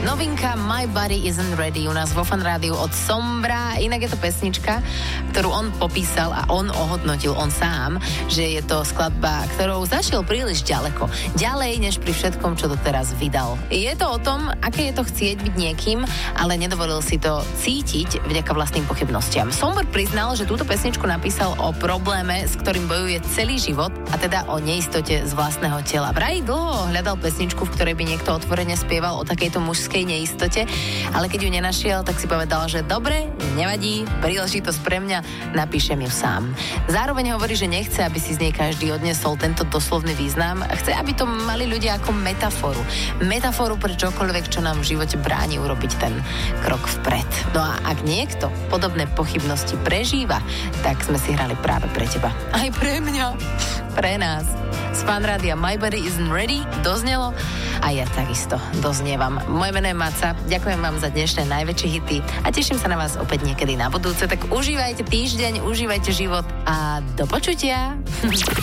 Novinka My Body Isn't Ready u nás vo Fan Rádiu od Sombra. Inak je to pesnička, ktorú on popísal a on ohodnotil, on sám, že je to skladba, ktorou zašiel príliš ďaleko. Ďalej, než pri všetkom, čo doteraz vydal. Je to o tom, aké je to chcieť byť niekým, ale nedovolil si to cítiť vďaka vlastným pochybnostiam. Sombor priznal, že túto pesničku napísal o probléme, s ktorým bojuje celý život, a teda o neistote z vlastného tela. Vraj dlho hľadal pesničku, v ktorej by niekto otvorene spieval o takejto mužskej neistote, ale keď ju nenašiel, tak si povedal, že dobre, nevadí, príležitosť pre mňa, napíšem ju sám. Zároveň hovorí, že nechce, aby si z nej každý odnesol tento doslovný význam, chce, aby to mali ľudia ako metaforu. Metaforu pre čokoľvek, čo nám v živote bráni urobiť ten krok vpred. No a ak niekto podobné pochybnosti prežíva, tak sme si hrali práve pre teba. Aj pre mňa, pre nás. Z Fan Rádia My Body Isn't Ready doznelo a ja takisto doznievam. Moje meno je Maca, ďakujem vám za dnešné najväčšie hity a teším sa na vás opäť niekedy na budúce. Tak užívajte týždeň, užívajte život a do počutia.